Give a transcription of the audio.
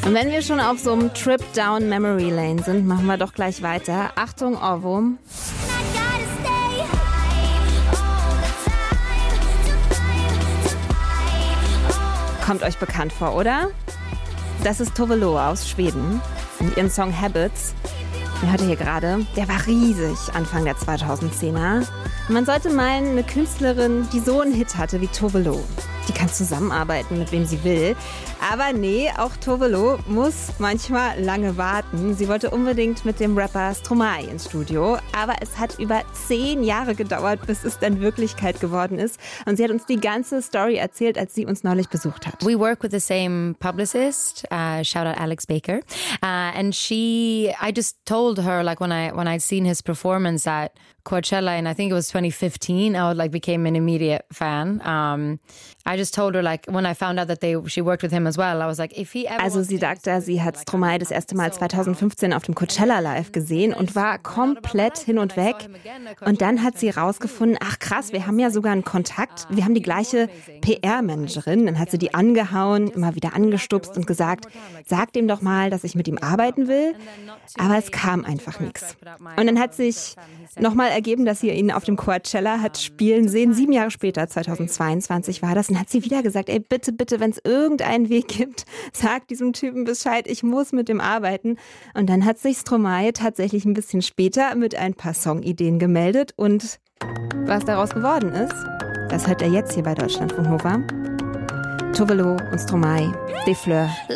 Und wenn wir schon auf so einem Trip down Memory Lane sind, machen wir doch gleich weiter. Achtung, Ohrwurm. Kommt euch bekannt vor, oder? Das ist Tove Lo aus Schweden und ihren Song Habits. Den hört ihr hier gerade. Der war riesig Anfang der 2010er. Und man sollte meinen, eine Künstlerin, die so einen Hit hatte wie Tove Lo, die kann zusammenarbeiten, mit wem sie will. Aber nee, auch Tove Lo muss manchmal lange warten. Sie wollte unbedingt mit dem Rapper Stromae ins Studio. Aber es hat über 10 Jahre gedauert, bis es dann Wirklichkeit geworden ist. Und sie hat uns die ganze Story erzählt, als sie uns neulich besucht hat. We work with the same publicist, shout out Alex Baker. And I just told her, like when I'd seen his performance at Coachella, and I think it was 2015, I became an immediate fan. I just told her, like, when I found out that she worked with him as well, I was like, if he ever... Also sie sagte, sie hat Stromae das erste Mal 2015 auf dem Coachella Live gesehen und war komplett hin und weg. Und dann hat sie rausgefunden, ach krass, wir haben ja sogar einen Kontakt. Wir haben die gleiche PR-Managerin. Dann hat sie die angehauen, immer wieder angestupst und gesagt, sag dem doch mal, dass ich mit ihm arbeiten will. Aber es kam einfach nichts. Und dann hat sich nochmal ergeben, dass sie ihn auf dem Coachella hat spielen sehen. 7 Jahre später, 2022 war das. Und hat sie wieder gesagt, ey, bitte, bitte, wenn es irgendeinen Weg gibt, sag diesem Typen Bescheid, ich muss mit dem arbeiten. Und dann hat sich Stromae tatsächlich ein bisschen später mit ein paar Songideen gemeldet. Und was daraus geworden ist, das hört er jetzt hier bei Deutschlandfunk Nova. Tove Lo und Stromae, Des Fleurs.